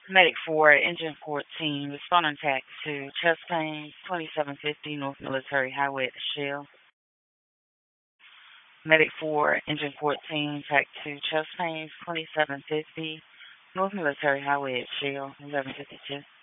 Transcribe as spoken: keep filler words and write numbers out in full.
Medic four, Engine fourteen, responding tac to chest pain, twenty-seven fifty North Military Highway at the Shell. Medic four, Engine fourteen, tac two chest pain, twenty-seven fifty North Military Highway at Shell, eleven fifty-two.